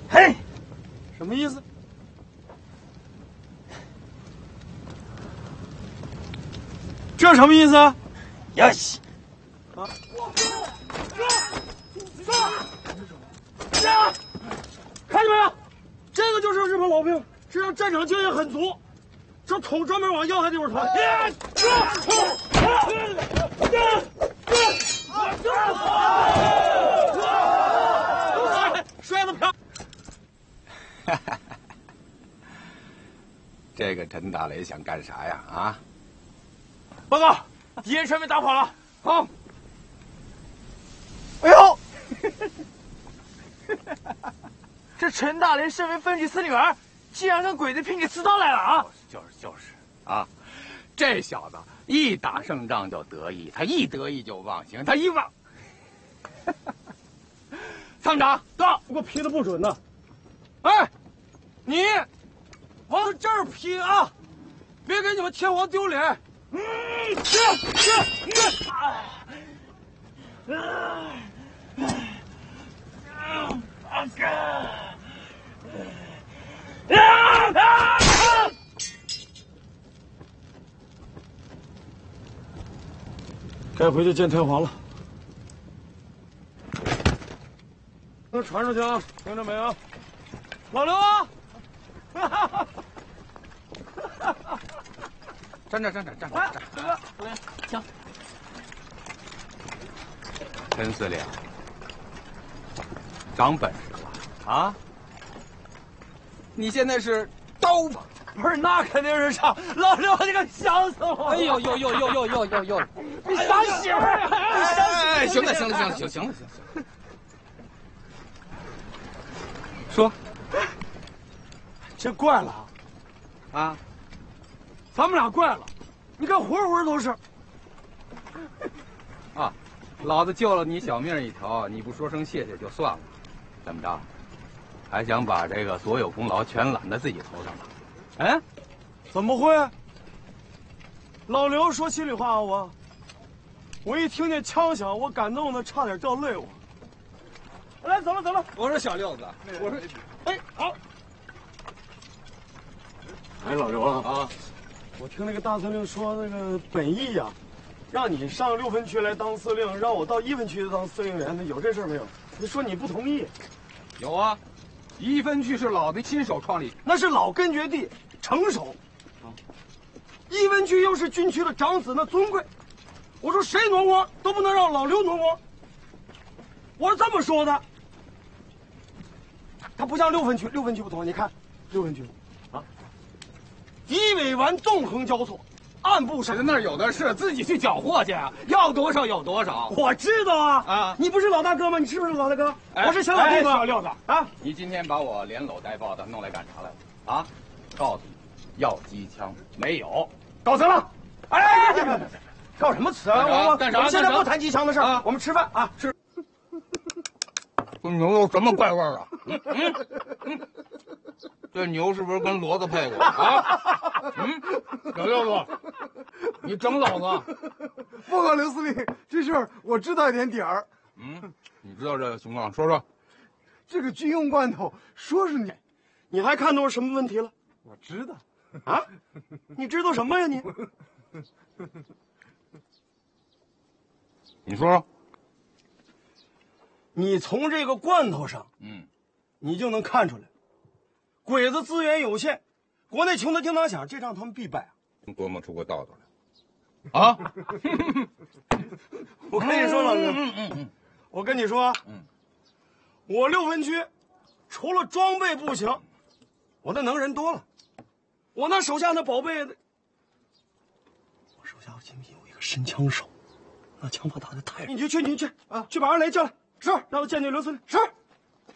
嘿，什么意思？这什么意思啊？ 呀西！ 啊！看见没有？这个就是日本老兵，身上战场经验很足，这捅专门往要害地方捅。摔得漂！ 这个陈大雷想干啥呀？啊！ 报告，敌人全被打跑了。好。 哎呦！这陈大雷身为分局司令员，竟然跟鬼子拼起刺刀来了啊！ 就是啊！这小子一打胜仗就得意，他一得意就忘形，他一忘。参长到，给我批的不准呢。哎，你往这儿批啊，别给你们天皇丢脸。该回去见天皇了。那传出去啊，听着没有？老刘啊！ 站着。 行。 陈司令，长本事了啊！你现在是刀吧？ 不是，那肯定是唱。老刘，你可想死我！ 哎呦！你想媳妇儿？ 哎，行了。说， 这怪了啊！ 咱们俩怪了，你看活都是。 啊，老子救了你小命一条，你不说声谢谢就算了，怎么着？还想把这个所有功劳全揽在自己头上了？嗯？ 怎么会？老刘说心里话啊，我一听见枪响，我感动的差点掉泪窝。来，走了。 我说小六子，我说， 哎，好。哎，老刘啊，我听那个大司令说，那个本意呀，让你上6分区来当司令，让我到1分区当司令员，有这事没有？你说你不同意？ 有啊，1分区是老子亲手创立， 那是老根据地，成熟。1分区又是军区的长子，那尊贵。我说谁挪窝都不能让老刘挪窝。我是这么说的。他不像6分区，6分区不同。你看，6分区，啊，敌伪顽纵横交错，暗部审。 那儿有的是，自己去缴获去啊，要多少有多少。 我知道啊， 啊， 你不是老大哥吗？你是不是老大哥？ 哎、 我是小老弟子。 小六子啊， 你今天把我连搂带抱的弄来干啥来了？啊，告诉你，要机枪没有，告辞了。 哎，告什么辞啊？我干啥？ 我们现在不谈机枪的事儿，我们吃饭啊，吃。 这牛有什么怪味儿啊？这牛是不是跟骡子配过啊？小六子，你整老子！ 报告刘司令，这事儿我知道一点点儿。 你知道这个情况？说说。 这个军用罐头，说是你还看懂什么问题了？ 我知道。 啊？你知道什么呀你？ 你说说。 你从这个罐头上，你就能看出来，鬼子资源有限，国内穷得叮当响，这仗他们必败啊！ 琢磨出个道道来。啊！ 我跟你说，老哥，我跟你说，我6分区除了装备不行，我那能人多了，我那手下那宝贝的，我手下仅仅有一个神枪手，那枪法打得太……你去啊，去把2雷叫来。是，让我见见刘司令。是。